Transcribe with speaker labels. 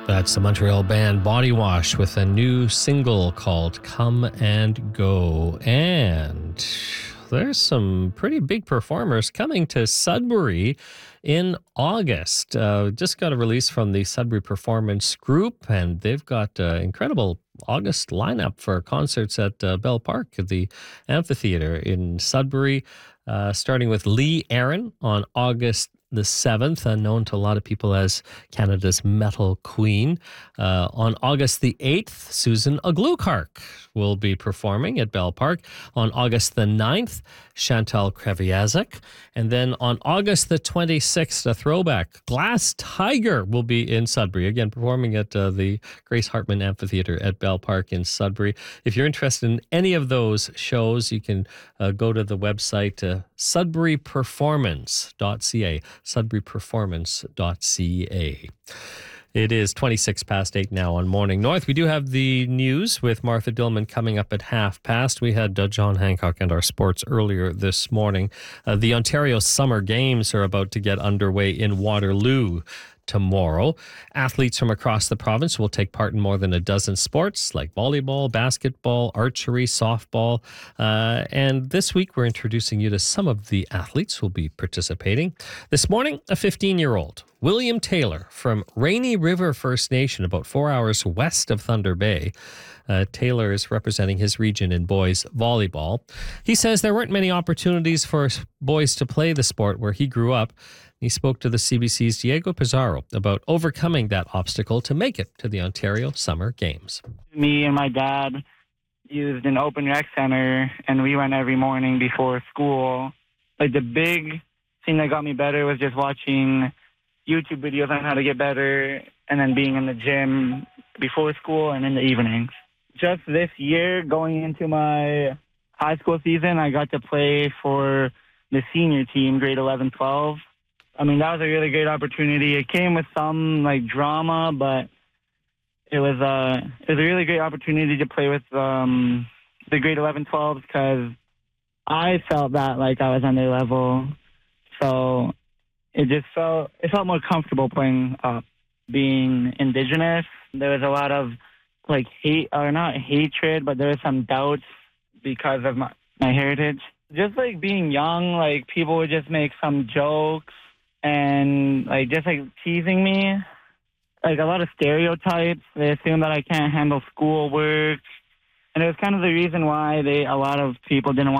Speaker 1: That's the Montreal band Body Wash with a new single called Come and Go. And there's some pretty big performers coming to Sudbury in August. Just got a release from the Sudbury Performance Group, and they've got incredible August lineup for concerts at Bell Park, the amphitheater in Sudbury, starting with Lee Aaron on August the 7th, known to a lot of people as Canada's metal queen. On August the 8th, Susan Aglukark will be performing at Bell Park. On August the 9th, Chantal Kreviazuk. And then on August the 26th, a throwback, Glass Tiger will be in Sudbury, again performing at the Grace Hartman Amphitheater at Bell Park in Sudbury. If you're interested in any of those shows, you can go to the website sudburyperformance.ca, sudburyperformance.ca. It is 26 past 8 now on Morning North. We do have the news with Martha Dillman coming up at 5:30. We had John Hancock and our sports earlier this morning. The Ontario Summer Games are about to get underway in Waterloo tomorrow. Athletes from across the province will take part in more than a dozen sports like volleyball, basketball, archery, softball. And this week, we're introducing you to some of the athletes who will be participating. This morning, a 15-year-old, William Taylor from Rainy River First Nation, about 4 hours west of Thunder Bay. Taylor is representing his region in boys volleyball. He says there weren't many opportunities for boys to play the sport where he grew up. He spoke to the CBC's Diego Pizarro about overcoming that obstacle to make it to the Ontario Summer Games.
Speaker 2: Me and my dad used an open rec center, and we went every morning before school. Like, the big thing that got me better was just watching YouTube videos on how to get better, and then being in the gym before school and in the evenings. Just this year, going into my high school season, I got to play for the senior team, grade 11-12. I mean, that was a really great opportunity. It came with some, drama, but it was a really great opportunity to play with the grade 11-12s because I felt that, I was on their level. So it felt more comfortable playing up. Being Indigenous, there was a lot of, hate, or not hatred, but there was some doubts because of my heritage. Just, being young, people would just make some jokes and, teasing me. A lot of stereotypes. They assume that I can't handle schoolwork. And it was kind of the reason why a lot of people didn't want